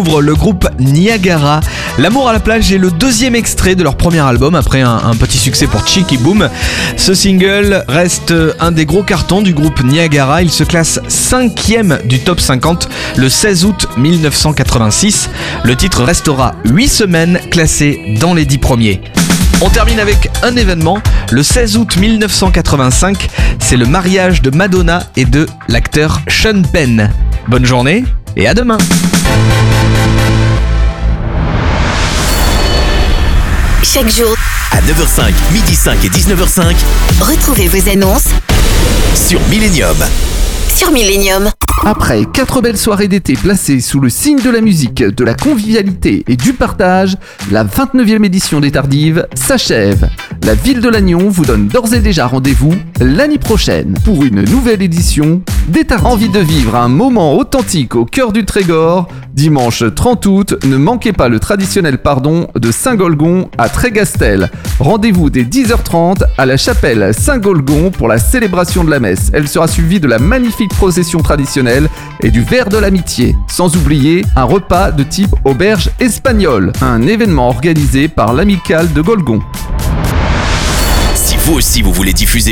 Ouvre le groupe Niagara. L'amour à la plage est le deuxième extrait de leur premier album après un petit succès pour Cheeky Boom. Ce single reste un des gros cartons du groupe Niagara. Il se classe 5e du top 50 le 16 août 1986. Le titre restera 8 semaines classé dans les 10 premiers. On termine avec un événement. Le 16 août 1985, c'est le mariage de Madonna et de l'acteur Sean Penn. Bonne journée et à demain. Chaque jour, À 9h05, midi 5 et 19h05 retrouvez vos annonces sur Millennium. sur Millennium. Après 4 belles soirées d'été placées sous le signe de la musique, de la convivialité et du partage, la 29e édition des Tardives s'achève. La ville de Lannion vous donne d'ores et déjà rendez-vous l'année prochaine pour une nouvelle édition des Tardives. Envie de vivre un moment authentique au cœur du Trégor? Dimanche 30 août, ne manquez pas le traditionnel pardon de Saint-Golgon à Trégastel. Rendez-vous dès 10h30 à la chapelle Saint-Golgon pour la célébration de la messe. Elle sera suivie de la magnifique procession traditionnelle et du verre de l'amitié. Sans oublier un repas de type auberge espagnole, un événement organisé par l'amicale de Golgon. Si vous aussi vous voulez diffuser